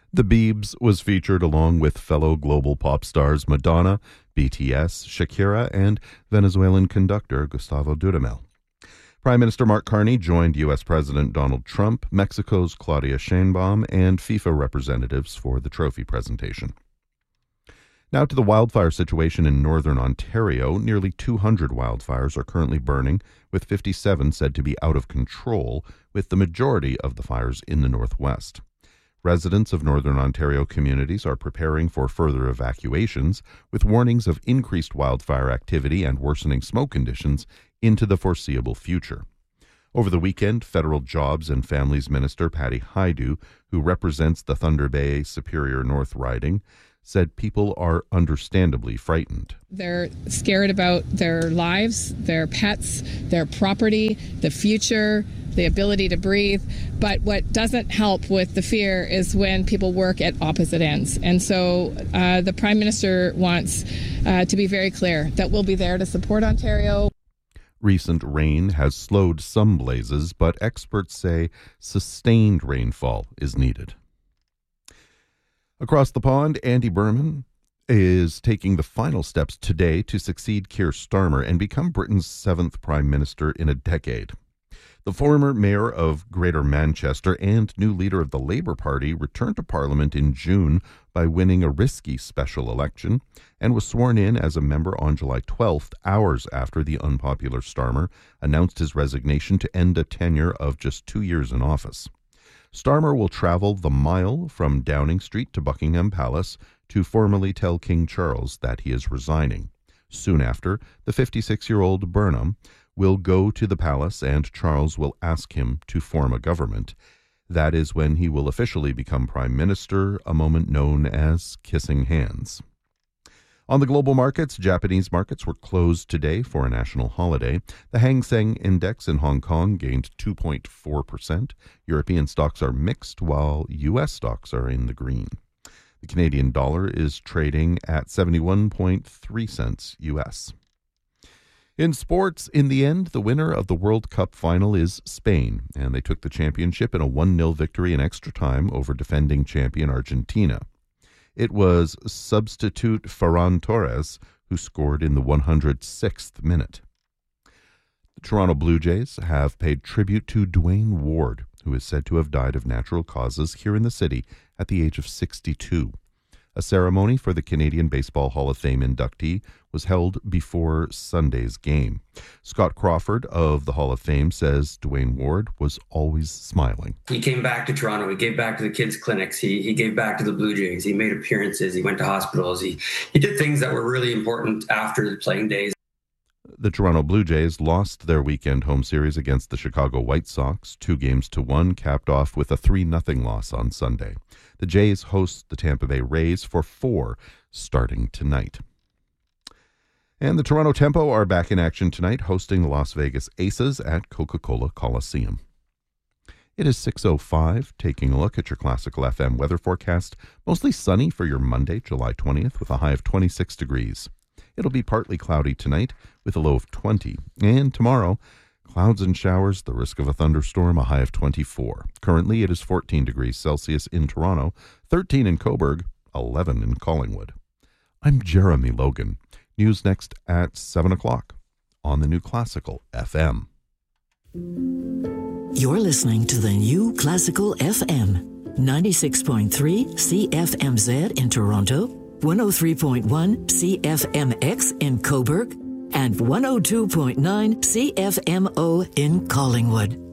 The Biebs was featured along with fellow global pop stars Madonna, BTS, Shakira, and Venezuelan conductor Gustavo Dudamel. Prime Minister Mark Carney joined U.S. President Donald Trump, Mexico's Claudia Sheinbaum, and FIFA representatives for the trophy presentation. Now to the wildfire situation in northern Ontario. Nearly 200 wildfires are currently burning, with 57 said to be out of control, with the majority of the fires in the northwest. Residents of northern Ontario communities are preparing for further evacuations, with warnings of increased wildfire activity and worsening smoke conditions into the foreseeable future. Over the weekend, Federal Jobs and Families Minister Patty Hajdu, who represents the Thunder Bay Superior North riding, said people are understandably frightened. They're scared about their lives, their pets, their property, the future, the ability to breathe. But what doesn't help with the fear is when people work at opposite ends. And so the Prime Minister wants to be very clear that we'll be there to support Ontario. Recent rain has slowed some blazes, but experts say sustained rainfall is needed. Across the pond, Andy Berman is taking the final steps today to succeed Keir Starmer and become Britain's 7th Prime Minister in a decade. The former mayor of Greater Manchester and new leader of the Labour Party returned to Parliament in June by winning a risky special election and was sworn in as a member on July 12th, hours after the unpopular Starmer announced his resignation to end a tenure of just 2 years in office. Starmer will travel the mile from Downing Street to Buckingham Palace to formally tell King Charles that he is resigning. Soon after, the 56-year-old Burnham will go to the palace and Charles will ask him to form a government. That is when he will officially become Prime Minister, a moment known as kissing hands. On the global markets, Japanese markets were closed today for a national holiday. The Hang Seng Index in Hong Kong gained 2.4%. European stocks are mixed, while U.S. stocks are in the green. The Canadian dollar is trading at 71.3 cents U.S. In sports, in the end, the winner of the World Cup final is Spain, and they took the championship in a 1-0 victory in extra time over defending champion Argentina. It was substitute Ferran Torres who scored in the 106th minute. The Toronto Blue Jays have paid tribute to Dwayne Ward, who is said to have died of natural causes here in the city at the age of 62. A ceremony for the Canadian Baseball Hall of Fame inductee was held before Sunday's game. Scott Crawford of the Hall of Fame says Dwayne Ward was always smiling. He came back to Toronto. He gave back to the kids' clinics. He gave back to the Blue Jays. He made appearances. He went to hospitals. He did things that were really important after the playing days. The Toronto Blue Jays lost their weekend home series against the Chicago White Sox 2-1, capped off with a 3-0 loss on Sunday. The Jays host the Tampa Bay Rays for 4 starting tonight. And the Toronto Tempo are back in action tonight, hosting the Las Vegas Aces at Coca-Cola Coliseum. It is 6:05, taking a look at your Classical FM weather forecast. Mostly sunny for your Monday, July 20th, with a high of 26 degrees. It'll be partly cloudy tonight with a low of 20. And tomorrow, clouds and showers, the risk of a thunderstorm, a high of 24. Currently, it is 14 degrees Celsius in Toronto, 13 in Cobourg, 11 in Collingwood. I'm Jeremy Logan. News next at 7 o'clock on the New Classical FM. You're listening to the New Classical FM, 96.3 CFMZ in Toronto, 103.1 CFMX in Cobourg, and 102.9 CFMO in Collingwood.